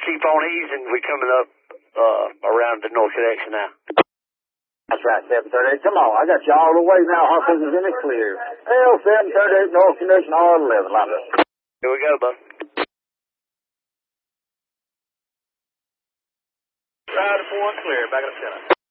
keep on easing. We're coming up around the north connection now. That's right, 738. Come on, I got you all the way now. Hawkins is in the clear. L738 north connection R11. Line up. Here we go, bud. Rider 4 clear. Back up center.